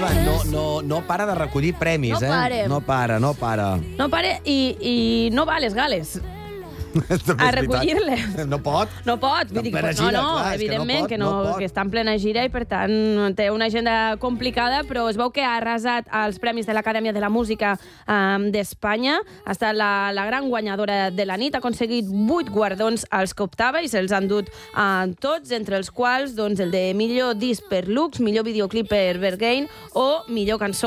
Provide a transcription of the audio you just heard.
no para de recollir premis, No pare. No para. No pare i no va a les gales a recollir-les. No pot. No pot, vull dir, En plena gira, clar, és que evidentment que pot. que està en plena gira i per tant té una agenda complicada, però es veu que ha arrasat els premis de l'Acadèmia de la Música d'Espanya, ha estat la gran guanyadora de la nit, ha aconseguit 8 guardons als que optava i se'ls han dut tots, entre els quals el de millor disc per Lux, millor videoclip per Berghain o millor cançó